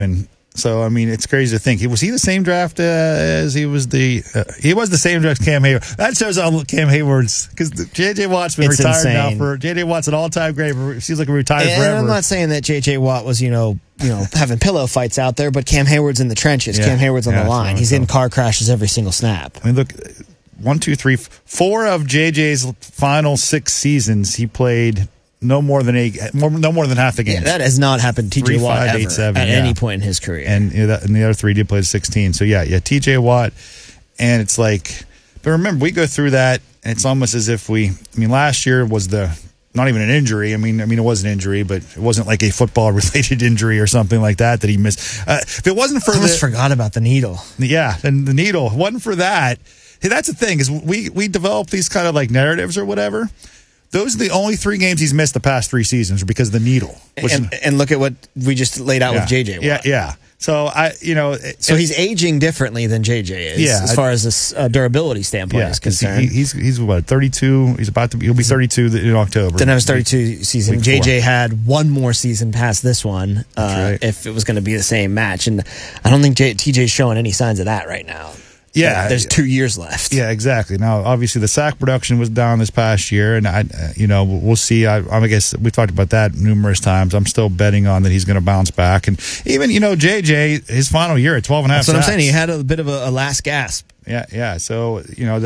And so, I mean, it's crazy to think. Was he the same draft as he was the same draft as Cam Hayward? That shows how Cam Hayward's, because J.J. Watt's been retired insane. now for, J.J. Watt's an all-time great. Seems like he retired forever. I'm not saying that J.J. Watt was, having pillow fights out there, but Cam Hayward's in the trenches. Cam Hayward's on the line. He's in car crashes every single snap. I mean, look, 1, 2, 3, 4 of J.J.'s final 6 seasons, he played no more than half the games. Yeah, that has not happened to T.J. Watt 5, ever 8, 7, at any point in his career. And the other 3 did play 16. So, T.J. Watt. And it's like, but remember, we go through that, and it's almost as if last year was not even an injury. I mean, it was an injury, but it wasn't like a football-related injury or something like that he missed. If it wasn't for I almost forgot about the needle. Yeah, and the needle. If it wasn't for that, that's the thing, is we develop these kind of like narratives or whatever. Those are the only 3 games he's missed the past 3 seasons because of the needle. And look at what we just laid out with JJ Watt. Yeah. So so he's aging differently than JJ is, as far as this durability standpoint is concerned. He's what, 32? He'll be 32 in October. Didn't have his 32 season. JJ had one more season past this one. Right. If it was going to be the same match, and I don't think TJ's showing any signs of that right now. Yeah, there's 2 years left. Yeah, exactly. Now, obviously, the sack production was down this past year, and we'll see. I guess we talked about that numerous times. I'm still betting on that he's going to bounce back, and even JJ, his final year at 12 and a half. That's what sacks. I'm saying. He had a bit of a last gasp. Yeah. So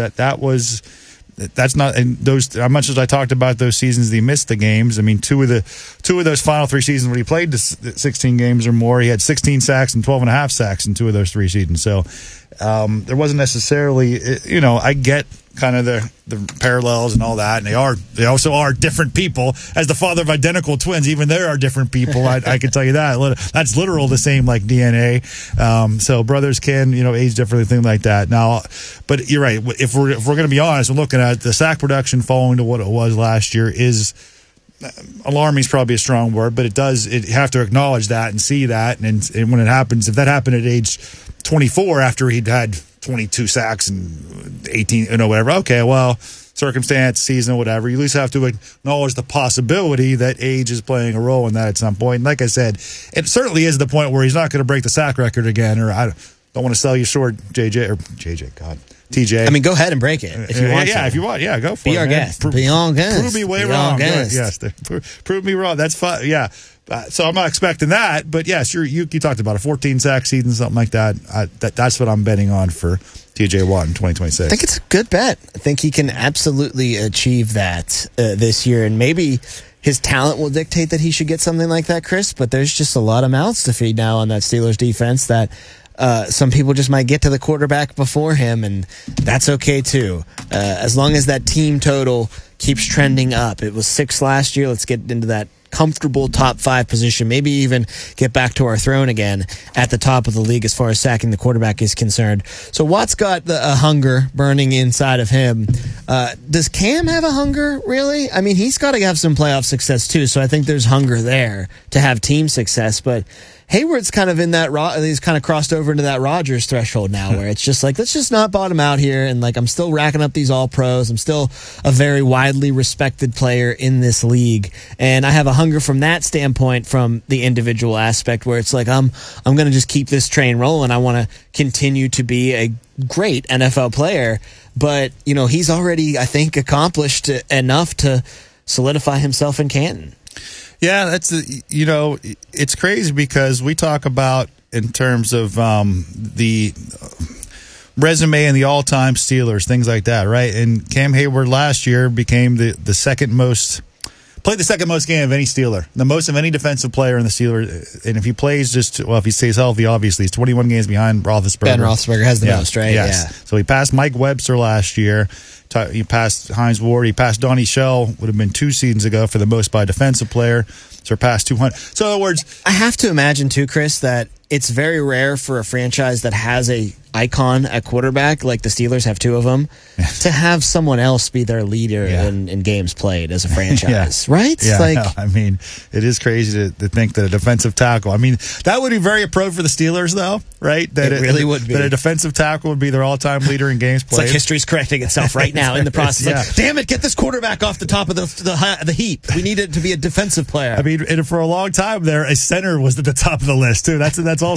that's not, and those, as much as I talked about those seasons he missed the games. I mean, two of those final 3 seasons when he played the 16 games or more, he had 16 sacks and 12 and a half sacks in 2 of those 3 seasons. So there wasn't necessarily, I get kind of the parallels and all that, and they also are different people. As the father of identical twins, even they are different people. I can tell you that. That's literal, the same like DNA. So brothers can age differently, things like that. Now, but you're right. If we're going to be honest, we're looking at the sack production falling to what it was last year is alarming. Is probably a strong word, but you have to acknowledge that and see that, and when it happens, if that happened at age 24 after he'd had 22 sacks and 18, whatever. Okay, well, circumstance, season, whatever. You at least have to acknowledge the possibility that age is playing a role in that at some point. And like I said, it certainly is the point where he's not going to break the sack record again, or I don't want to sell you short, TJ. I mean, go ahead and break it if you want to. Yeah, if you want. Yeah, go for it. Be our guest. Be our guest. Prove me way wrong. Yes, prove me wrong. That's fine. Yeah. So I'm not expecting that, but yes, you talked about a 14 sack season, something like that. That's what I'm betting on for T.J. Watt in 2026. I think it's a good bet. I think he can absolutely achieve that this year, and maybe his talent will dictate that he should get something like that, Chris. But there's just a lot of mouths to feed now on that Steelers defense that some people just might get to the quarterback before him, and that's okay too. As long as that team total keeps trending up. It was 6 last year. Let's get into that comfortable top 5 position, maybe even get back to our throne again at the top of the league as far as sacking the quarterback is concerned. So Watt's got a hunger burning inside of him. Does Cam have a hunger, really? I mean, he's got to have some playoff success too, so I think there's hunger there to have team success, but Hayward's kind of in that, he's kind of crossed over into that Rodgers threshold now where it's just like, let's just not bottom out here. And like, I'm still racking up these all pros. I'm still a very widely respected player in this league. And I have a hunger from that standpoint, from the individual aspect where it's like, I'm going to just keep this train rolling. I want to continue to be a great NFL player. But, he's already, I think, accomplished enough to solidify himself in Canton. Yeah, that's it's crazy because we talk about in terms of the resume and the all-time Steelers, things like that, right? And Cam Hayward last year became played the second most game of any Steeler, the most of any defensive player in the Steelers. And if he plays if he stays healthy, obviously, he's 21 games behind Roethlisberger. Ben Roethlisberger has the most, right? Yes. Yeah. So he passed Mike Webster last year. He passed Hines Ward. He passed Donnie Shell, would have been 2 seasons ago for the most by a defensive player. Surpassed 200. So in other words, I have to imagine too, Chris, that it's very rare for a franchise that has a icon at quarterback, like the Steelers have two of them, to have someone else be their leader in games played as a franchise, right? Yeah, like, no, I mean, it is crazy to think that a defensive tackle, I mean, that would be very appropriate for the Steelers, though, right? That it really would be. That a defensive tackle would be their all-time leader in games played. It's like history's correcting itself right now in the process. Like, damn it, get this quarterback off the top of the heap. We need it to be a defensive player. I mean, and for a long time there, a center was at the top of the list, too. That's all